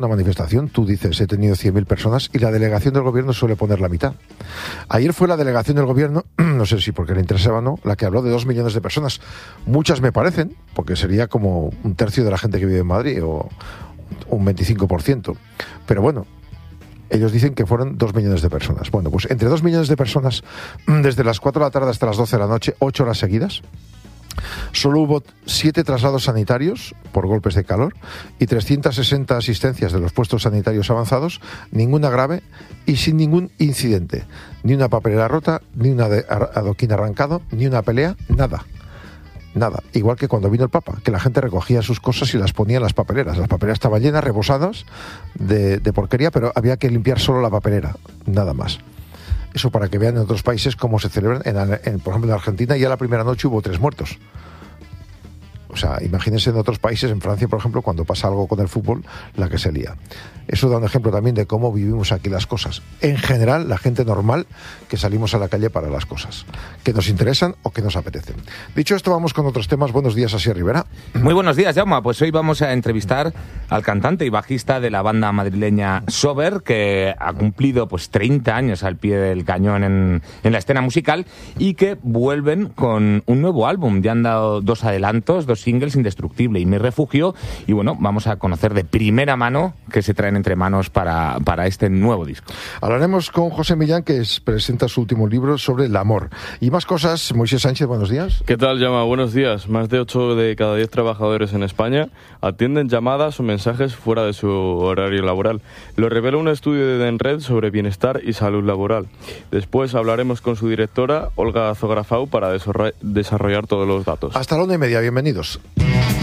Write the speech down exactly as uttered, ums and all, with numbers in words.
Una manifestación, tú dices, he tenido cien mil personas y la delegación del gobierno suele poner la mitad. Ayer fue la delegación del gobierno, no sé si porque le interesaba o no, la que habló de dos millones de personas. Muchas me parecen, porque sería como un tercio de la gente que vive en Madrid o un veinticinco por ciento. Pero bueno, ellos dicen que fueron dos millones de personas. Bueno, pues entre dos millones de personas, desde las cuatro de la tarde hasta las doce de la noche, ocho horas seguidas, solo hubo siete traslados sanitarios por golpes de calor y trescientas sesenta asistencias de los puestos sanitarios avanzados, ninguna grave y sin ningún incidente. Ni una papelera rota, ni un adoquín arrancado, ni una pelea, nada. Nada. Igual que cuando vino el Papa, que la gente recogía sus cosas y las ponía en las papeleras. Las papeleras estaban llenas, rebosadas de, de porquería, pero había que limpiar solo la papelera, nada más. Eso para que vean en otros países cómo se celebran. En, en, por ejemplo, en Argentina ya la primera noche hubo tres muertos. O sea, imagínense en otros países, en Francia, por ejemplo, cuando pasa algo con el fútbol, la que se lía. Eso da un ejemplo también de cómo vivimos aquí las cosas. En general, la gente normal que salimos a la calle para las cosas que nos interesan o que nos apetecen. Dicho esto, vamos con otros temas. Buenos días, Asier Rivera. Muy buenos días, Jaume. Pues hoy vamos a entrevistar al cantante y bajista de la banda madrileña Sober, que ha cumplido pues treinta años al pie del cañón en, en la escena musical y que vuelven con un nuevo álbum. Ya han dado dos adelantos, dos singles, Indestructible y Mi Refugio, y bueno, vamos a conocer de primera mano qué se traen entre manos para, para este nuevo disco. Hablaremos con José Millán, que es, presenta su último libro sobre el amor. Y más cosas. Moisés Sánchez, buenos días. ¿Qué tal, Llama? Buenos días. Más de ocho de cada diez trabajadores en España atienden llamadas o mensajes fuera de su horario laboral. Lo revela un estudio de Denred sobre bienestar y salud laboral. Después hablaremos con su directora, Olga Zografau, para desarrollar todos los datos. Hasta la una y media, bienvenidos.